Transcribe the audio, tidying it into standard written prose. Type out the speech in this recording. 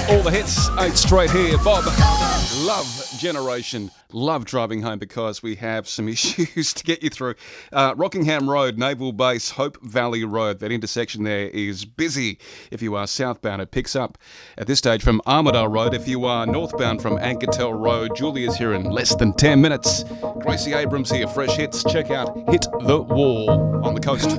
All the hits, 8 straight here. Bob, love Generation. Love driving home because we have some issues to get you through. Rockingham Road, Naval Base, Hope Valley Road. That intersection there is busy. If you are southbound, it picks up at this stage from Armidale Road. If you are northbound from Ankertel Road, Julia's here in less than 10 minutes. Gracie Abrams here, fresh hits. Check out Hit the Wall on the coast.